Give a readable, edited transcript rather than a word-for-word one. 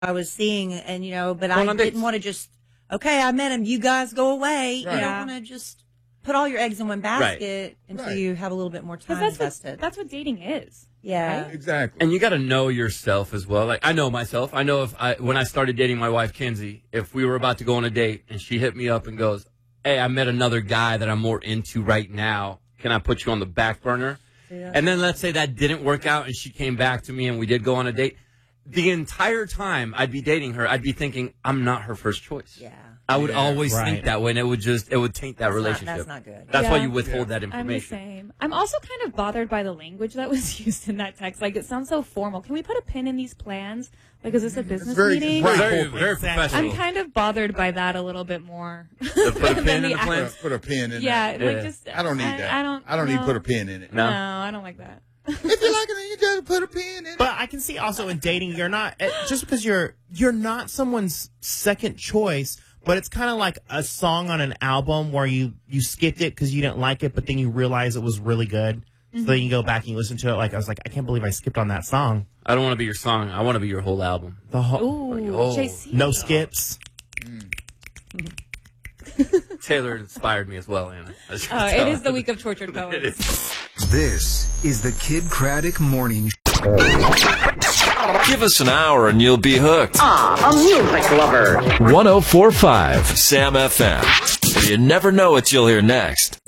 I was seeing, and but Going I on didn't dates. want to just, okay, I met him, you guys go away. Right. You Yeah. don't want to just put all your eggs in one basket until Right. you have a little bit more time Because invested. that's what dating is. Yeah. Right? Exactly. And you got to know yourself as well. Like, I know myself. I know when I started dating my wife, Kenzie, if we were about to go on a date and she hit me up and goes, hey, I met another guy that I'm more into right now. Can I put you on the back burner? Yeah. And then let's say that didn't work out and she came back to me and we did go on a date. The entire time I'd be dating her, I'd be thinking, I'm not her first choice. Yeah. I would Yeah. always Right. think that way, and it would taint that relationship. That's not good. That's why Yeah. you withhold that I'm the information. same. I'm also kind of bothered by the language that was used in that text. Like, it sounds so formal. Can we put a pin in these plans? Like, is this a business very- meeting? right. Very, Corporate. very Exactly. professional. I'm kind of bothered by that a little bit more. Put a pin in the act- plans. Put a pin in Yeah, there. like Yeah. just. I don't need that. I don't need to no. put a pin in it. No. No, I don't like that. If you like it, then you just put a pin in it. But I can see also in dating, you're not just because you're not someone's second choice. But it's kind of like a song on an album where you skipped it because you didn't like it, but then you realize it was really good. So then you go back and you listen to it. Like I was like, I can't believe I skipped on that song. I don't want to be your song. I want to be your whole album. The whole Ooh, Oh, JC. no skips. Taylor inspired me as well, Anna. It is the week of tortured poets. It is. This is the Kid Craddock Morning Show. Give us an hour and you'll be hooked. A music lover. 1045 Sam FM. You never know what you'll hear next.